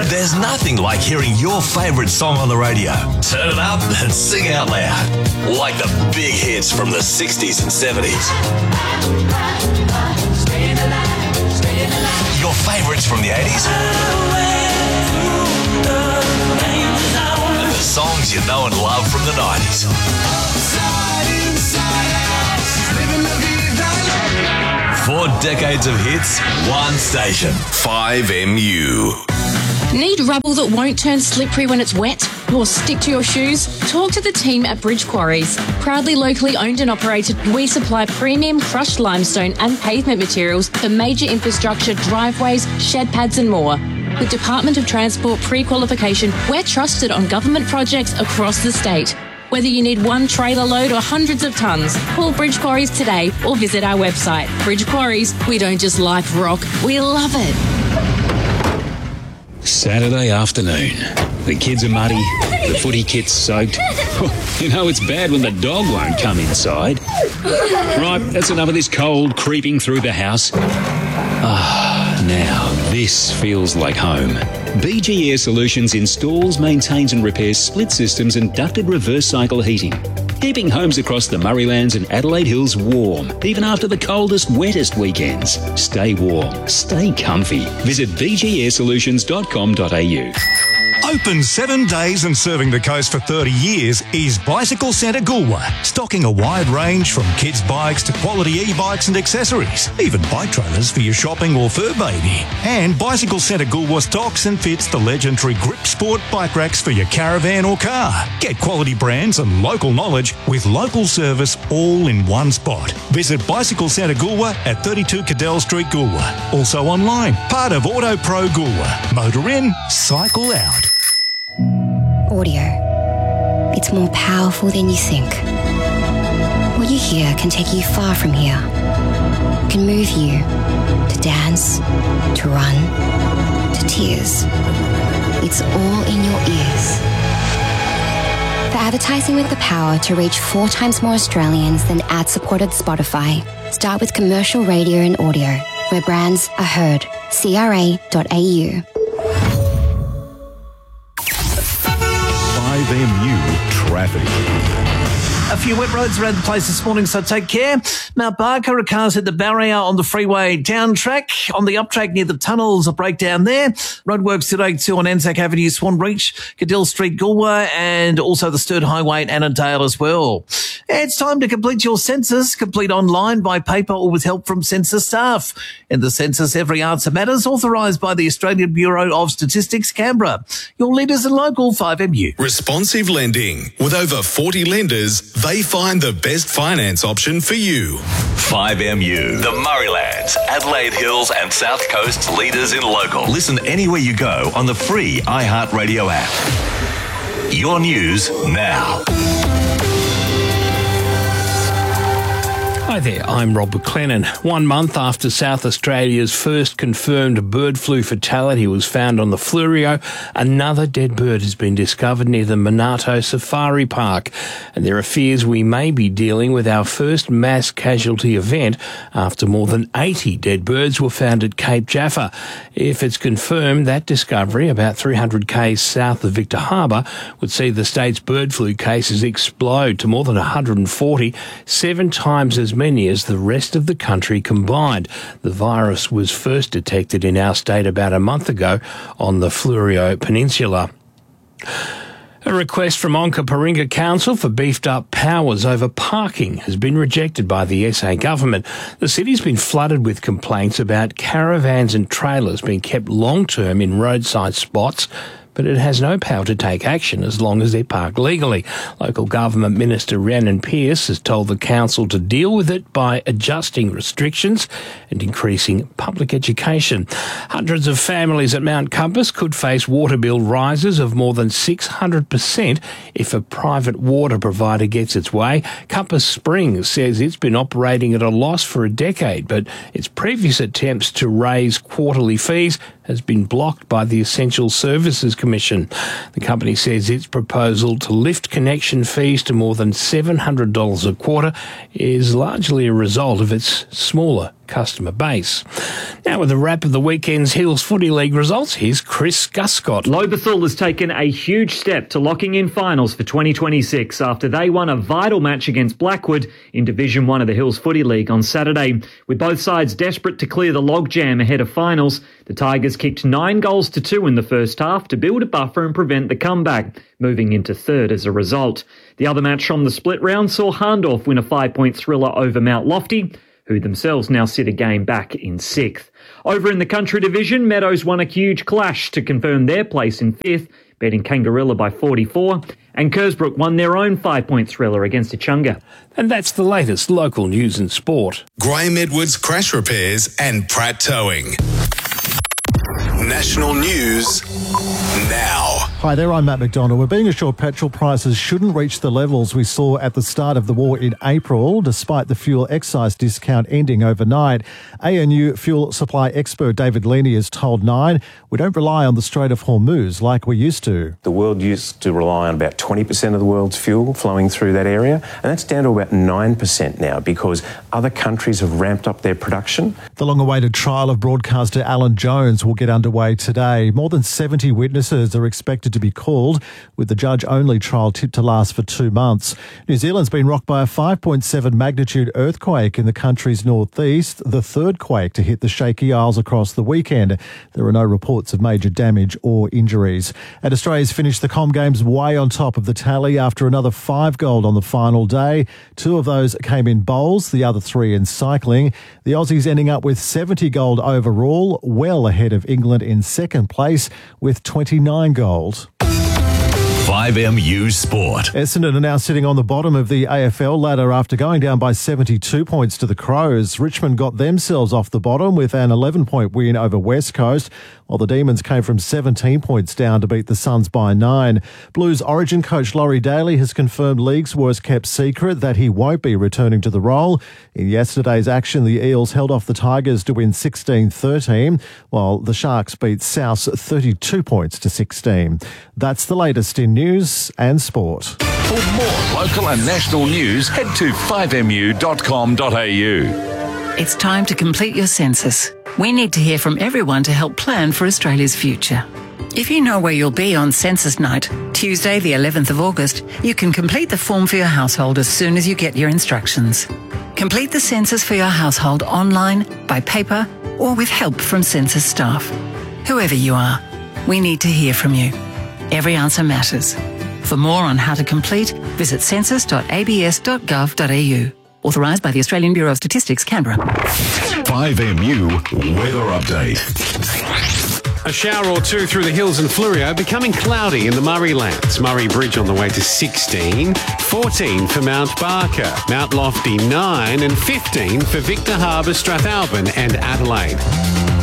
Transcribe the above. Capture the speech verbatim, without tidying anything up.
There's nothing like hearing your favourite song on the radio. Turn it up and sing out loud. Like the big hits from the sixties and seventies. Your favourites from the eighties. And the songs you know and love from the nineties. Four decades of hits, one station. five M U. Need rubble that won't turn slippery when it's wet or stick to your shoes? Talk to the team at Bridge Quarries. Proudly locally owned and operated, we supply premium crushed limestone and pavement materials for major infrastructure, driveways, shed pads and more. With Department of Transport pre-qualification, we're trusted on government projects across the state. Whether you need one trailer load or hundreds of tonnes, call Bridge Quarries today or visit our website. Bridge Quarries, we don't just like rock, we love it. Saturday afternoon. The kids are muddy, the footy kit's soaked. You know it's bad when the dog won't come inside. Right, that's enough of this cold creeping through the house. Ah, now this feels like home. B G Air Solutions installs, maintains and repairs split systems and ducted reverse cycle heating, keeping homes across the Murraylands and Adelaide Hills warm, even after the coldest, wettest weekends. Stay warm, stay comfy. Visit b g air solutions dot com dot a u. Open seven days and serving the coast for thirty years is Bicycle Centre Goolwa, stocking a wide range from kids' bikes to quality e-bikes and accessories, even bike trailers for your shopping or fur baby. And Bicycle Centre Goolwa stocks and fits the legendary Grip Sport bike racks for your caravan or car. Get quality brands and local knowledge with local service all in one spot. Visit Bicycle Centre Goolwa at thirty-two Cadell Street, Goolwa. Also online, part of Auto Pro Goolwa. Motor in, cycle out. Audio. It's more powerful than you think. What you hear can take you far from here. It can move you to dance, to run, to tears. It's all in your ears. For advertising with the power to reach four times more Australians than ad-supported Spotify, start with commercial radio and audio, where brands are heard. c r a dot a u. five M U traffic. A few wet roads around the place this morning, so take care. Mount Barker, a car's hit the barrier on the freeway down track. On the up track near the tunnels, a breakdown there. Roadworks today too on Anzac Avenue, Swan Reach, Cadell Street, Goolwa, and also the Sturt Highway at Annandale as well. It's time to complete your census. Complete online, by paper, or with help from census staff. In the census, every answer matters, authorised by the Australian Bureau of Statistics, Canberra. Your leaders in local five M U. Responsive lending. With over forty lenders, they find the best finance option for you. five M U, the Murraylands, Adelaide Hills and South Coast's leaders in local. Listen anywhere you go on the free iHeartRadio app. Your news now. Hi there, I'm Rob McLennan. One month after South Australia's first confirmed bird flu fatality was found on the Fleurieu, another dead bird has been discovered near the Monarto Safari Park. And there are fears we may be dealing with our first mass casualty event after more than eighty dead birds were found at Cape Jaffa. If it's confirmed, that discovery, about three hundred k's south of Victor Harbour, would see the state's bird flu cases explode to more than one hundred forty, seven times as many as the rest of the country combined. The virus was first detected in our state about a month ago on the Fleurieu Peninsula. A request from Onkaparinga Council for beefed-up powers over parking has been rejected by the S A government. The city's been flooded with complaints about caravans and trailers being kept long-term in roadside spots, but it has no power to take action as long as they're parked legally. Local Government Minister Rhiannon Pearce has told the council to deal with it by adjusting restrictions and increasing public education. Hundreds of families at Mount Compass could face water bill rises of more than six hundred percent if a private water provider gets its way. Compass Springs says it's been operating at a loss for a decade, but its previous attempts to raise quarterly fees has been blocked by the Essential Services Commission. The company says its proposal to lift connection fees to more than seven hundred dollars a quarter is largely a result of its smaller customer base. Now with the wrap of the weekend's Hills Footy League results, here's Chris Guscott. Lobethal has taken a huge step to locking in finals for twenty twenty-six after they won a vital match against Blackwood in Division one of the Hills Footy League on Saturday. With both sides desperate to clear the logjam ahead of finals, the Tigers kicked nine goals to two in the first half to build a buffer and prevent the comeback, moving into third as a result. The other match from the split round saw Hahndorf win a five-point thriller over Mount Lofty, who themselves now sit a game back in sixth. Over in the Country Division, Meadows won a huge clash to confirm their place in fifth, beating Kangarilla by forty-four, and Kersbrook won their own five-point thriller against Echunga. And that's the latest local news and sport. Graham Edwards Crash Repairs and Pratt Towing. National news now. Hi there, I'm Matt McDonald. We're being assured petrol prices shouldn't reach the levels we saw at the start of the war in April, despite the fuel excise discount ending overnight. A N U fuel supply expert David Leaney has told Nine, we don't rely on the Strait of Hormuz like we used to. The world used to rely on about twenty percent of the world's fuel flowing through that area, and that's down to about nine percent now because other countries have ramped up their production. The long-awaited trial of broadcaster Alan Jones will get underway today. More than seventy witnesses are expected to be called, with the judge-only trial tipped to last for two months. New Zealand's been rocked by a five point seven magnitude earthquake in the country's northeast, the third quake to hit the Shaky Isles across the weekend. There are no reports of major damage or injuries. And Australia's finished the Com Games way on top of the tally after another five gold on the final day. Two of those came in bowls, the other three in cycling. The Aussies ending up with seventy gold overall, well ahead of England in second place with twenty-nine gold. five M U Sport. Essendon are now sitting on the bottom of the A F L ladder after going down by seventy-two points to the Crows. Richmond got themselves off the bottom with an eleven-point win over West Coast, while the Demons came from seventeen points down to beat the Suns by nine. Blues Origin coach Laurie Daly has confirmed league's worst-kept secret that he won't be returning to the role. In yesterday's action, the Eels held off the Tigers to win sixteen thirteen, while the Sharks beat South thirty-two points to sixteen. That's the latest in news and sport. For more local and national news, head to five M U dot com dot A U. It's time to complete your census. We need to hear from everyone to help plan for Australia's future. If you know where you'll be on census night, Tuesday the eleventh of August, you can complete the form for your household as soon as you get your instructions. Complete the census for your household online, by paper, or with help from census staff. Whoever you are, we need to hear from you. Every answer matters. For more on how to complete, visit census dot a b s dot gov dot a u. Authorised by the Australian Bureau of Statistics, Canberra. five M U Weather Update. A shower or two through the hills and Fleurieu, becoming cloudy in the Murray Lands. Murray Bridge on the way to sixteen, fourteen for Mount Barker, Mount Lofty nine and fifteen for Victor Harbour, Strathalbyn and Adelaide.